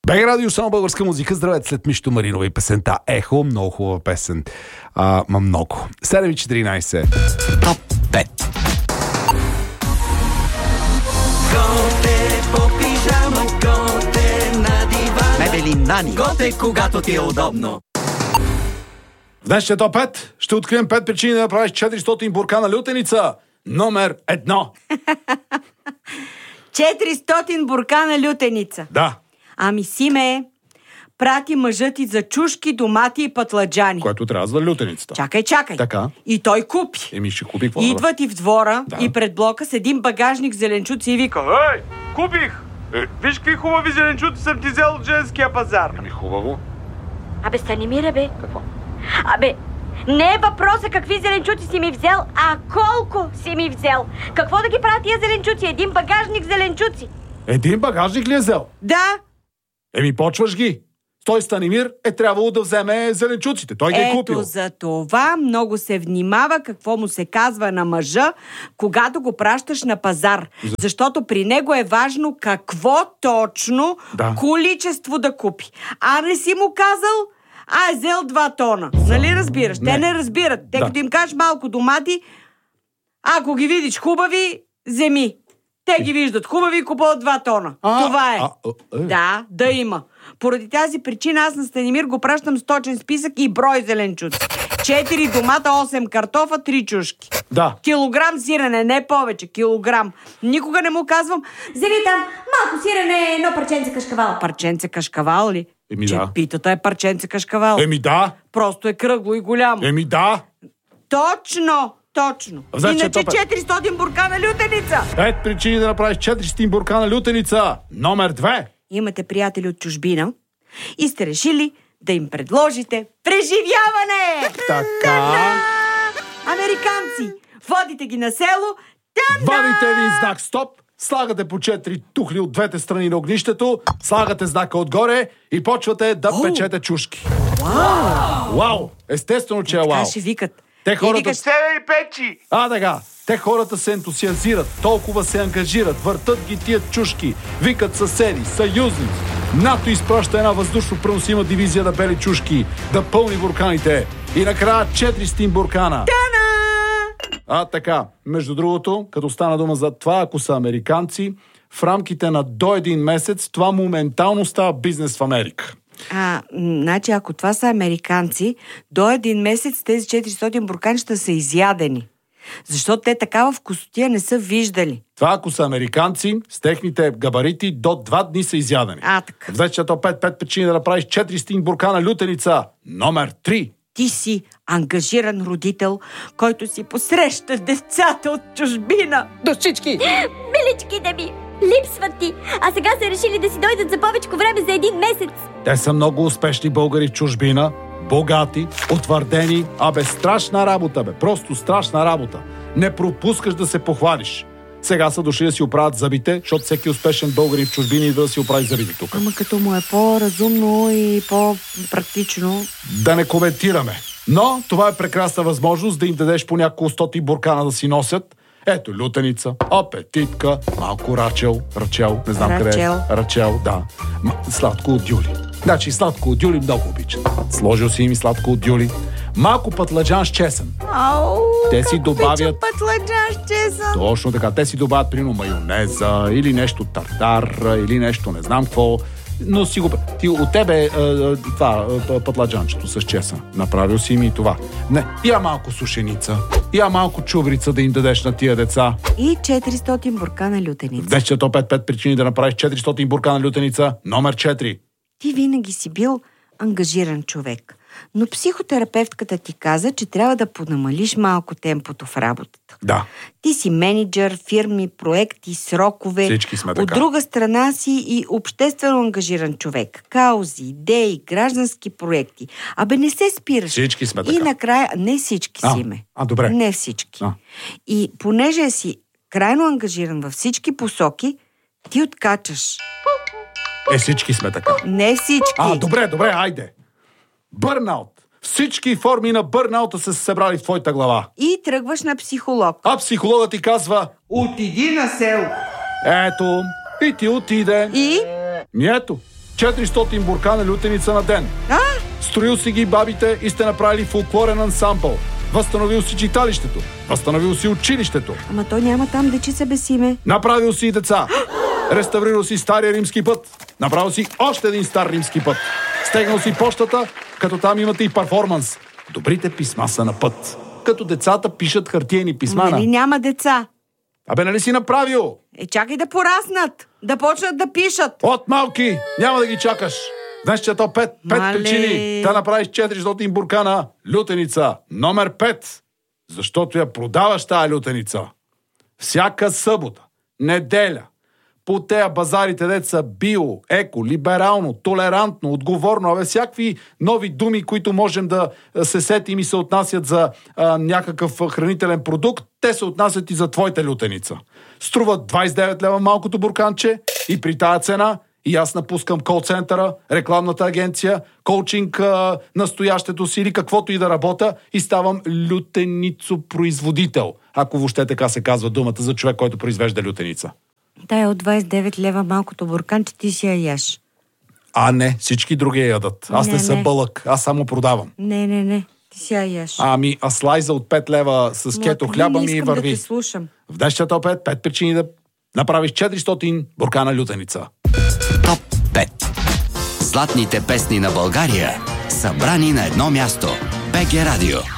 БГ Радио, само българска музика. Здравейте, след Мишто Маринова и песента Ехо. Много хубава песен. Много. 7:14. Топ 5. Готе по пижама, готе на дивана. Мебели Нани. Готе, когато ти е удобно. В днешния топ 5 ще открием 5 причини да направиш 400 буркана лютеница. Номер 1. 400 буркана лютеница. Да. Ами Симе, прати мъжът ти за чушки, домати и пътладжани. Което трябва за лютеницата. Чакай. Така. И той купи. Ще купи какво? Идва ти в двора Да. и пред блока с един багажник зеленчуци и вика: Ей, купих! Виж какви хубави зеленчуци съм ти взел от женския пазар. Хубаво. Абе, стани мира, бе. Какво? Абе, не е въпроса какви зеленчуци си ми взел, а колко си ми взел. Какво да ги правя тия зеленчуци? Един багажник зеленчуци. Един багажник ли е взел? Да. Почваш ги. Той Станимир е трябвало да вземе зеленчуците. Той ги е купил. Ето за това много се внимава какво му се казва на мъжа, когато го пращаш на пазар. Защото при него е важно какво точно количество да купи. А не си му казал, е взел 2 тона. Нали разбираш? Не. Те не разбират. Те като им кажеш малко домати, ако ги видиш хубави, вземи. Те ги виждат хубави и купуват 2 тона. Това е. Да има. Поради тази причина аз на Станимир го пращам с точен списък и брой зеленчуци. 4 домата, 8 картофа, 3 чушки. Да. Килограм сирене, не повече. Килограм. Никога не му казвам: Вземи там малко сирене, едно парченце кашкавал. парченце кашкавал ли? Да. Питата е парченце кашкавал. Да. Просто е кръгло и голямо. Да. Точно. Значи, Иначе топе. 400 буркана лютеница. 5 причини да направиш 400 буркана лютеница. Номер 2. Имате приятели от чужбина и сте решили да им предложите преживяване! Така. Американци! Водите ги на село. Вадите един знак стоп, слагате по 4 тухли от двете страни на огнището, слагате знака отгоре и почвате да печете чушки. Вау! Естествено, че е вау. Така ще викат. Те хората... викаш: Селе и печи! Така. Те хората се ентусиазират, толкова се ангажират, въртат ги тия чушки, викат съседи, съюзници. НАТО изпраща една въздушно преносима дивизия на бели чушки да пълни бурканите. И накрая 400 буркана. Така, между другото, като стана дума за това, ако са американци, в рамките на до 1 месец това моментално става бизнес в Америка. Значи, ако това са американци, до 1 месец тези 400 бурканчета са изядени. Защото те такава вкусотия не са виждали. Това, ако са американци, с техните габарити до 2 дни са изядени. Така. Вече то 5 причини да направиш 400 буркана лютеница. Номер 3. Ти си ангажиран родител, който си посреща децата от чужбина. Душички! Беличките ми липсват ти, а сега са решили да си дойдат за повече време за 1 месец. Те са много успешни българи в чужбина, богати, утвърдени, страшна работа, просто страшна работа. Не пропускаш да се похвалиш. Сега са дошли да си оправят зъбите, защото всеки успешен българин в чужбина идва да си оправи зъбите тук. Ама като му е по-разумно и по-практично. Да не коментираме. Но това е прекрасна възможност да им дадеш по няколко стоти буркана да си носят. Ето лютеница, апетитка, малко рачел, не знам къде е. Рачел, да. Сладко от дюли. Значи сладко от дюли много обичат. Сложил си им и сладко от дюли. Малко пътладжан с чесън. Те си добавят... пътладжан с чесън. Точно така. Те си добавят прино майонеза или нещо тартар, или нещо не знам какво. Но си го... Ти от тебе това пътладжанчето с чесън. Направил си ми и това. Не, я малко сушеница, я малко чуврица да им дадеш на тия деца. И 400 буркана лютеница. Днес то 5 причини да направиш 400 буркана лютеница. Номер 4. Ти винаги си бил ангажиран човек. Но психотерапевтката ти каза, че трябва да понамалиш малко темпото в работата. Да. Ти си менеджер, фирми, проекти, срокове. Всички сме така. От друга страна си и обществено ангажиран човек. Каузи, идеи, граждански проекти. Не се спираш. Всички сме така. И накрая, не всички си ме. Добре. Не всички. И понеже си крайно ангажиран във всички посоки, ти откачаш. Всички сме така. Не всички. Добре, айде. Бърнаут. Всички форми на бърнаута са се събрали в твоята глава. И тръгваш на психолог. А психологът ти казва: отиди на село. Ето, и ти отиде. И? Ето, 400 буркана лютеница на ден. Строил си ги бабите и сте направили фолклорен ансамбъл. Възстановил си читалището. Възстановил си училището. Ама той няма там дечица без име. Направил си и деца. Реставрирал си стария римски път. Направил си още един стар римски път. Стегнал си почтата, като там имате и перформанс. Добрите писма са на път. Като децата пишат хартиени писма. Нали няма деца? Абе, нали си направил? Чакай да пораснат. Да почнат да пишат. От малки! Няма да ги чакаш. Знаеш, че то 5 причини да направиш 400 буркана лютеница. Номер 5. Защото я продаваш тая лютеница. Всяка събота, неделя, по тея базарите, деца био, еко, либерално, толерантно, отговорно, всякакви нови думи, които можем да се сетим и се отнасят за някакъв хранителен продукт, те се отнасят и за твоята лютеница. Струва 29 лева малкото бурканче и при тая цена и аз напускам кол-центъра, рекламната агенция, коучинг, настоящето си или каквото и да работя и ставам лютеницопроизводител. Ако въобще така се казва думата за човек, който произвежда лютеница. Тая от 29 лева малкото бурканче ти си я яш. Не, всички други я ядат. Аз не съм бълък, аз само продавам. Не, ти си я яш. А слайза от 5 лева с кето хляба ми върви. Да те слушам. В днешния топ 5 причини да направиш 400 буркана лютеница. Топ 5. Златните песни на България, събрани на едно място. БГ Радио.